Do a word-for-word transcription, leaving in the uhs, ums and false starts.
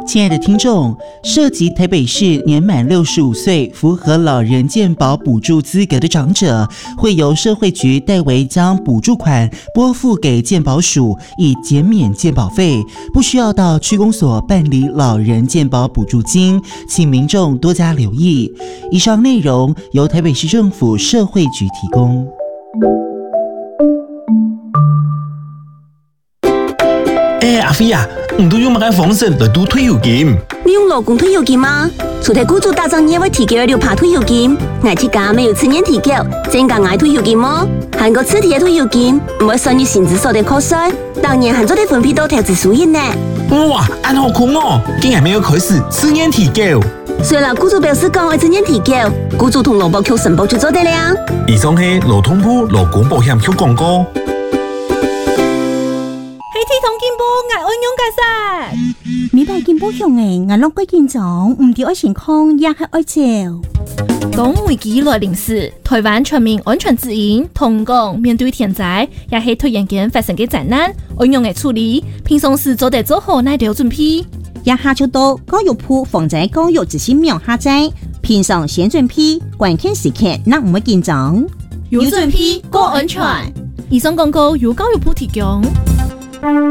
亲爱的听众，涉及台北市年满六十五岁、符合老人健保补助资格的长者，会由社会局代为将补助款拨付给健保署，以减免健保费，不需要到区公所办理老人健保补助金，请民众多加留意。以上内容由台北市政府社会局提供。 欸，阿飛啊，唔都用乜嘢方式嚟賭退休金？ 你用勞工退休金嗎？除咗雇主打仗也會提供六趴退休金，我這家沒有次年提繳，增加我退休金麼？韓國次提嘅退休金唔會算於薪資所得課稅，當然韓做的分配到投資收益呢。 哇，按好酷哦！竟然沒有開始次年提繳。 雖然雇主表示講會次年提繳，雇主同勞保局申報就做得了。 以上係勞通部勞工保險局廣告。 系統健保，我安用解釋。 每排健保向誒，我落過健狀，唔掉愛健康，也係愛照。 當危機來臨時，台灣全民安全指引同講，面對天災，也係突然間發生嘅災難，安用嘅處理，平常時做得做好乃條準備。 也下就到教育部防災教育指示苗下載，平常先準備，關鍵時刻那唔會緊張。 有準備，過安全。以上廣告由教育部提供。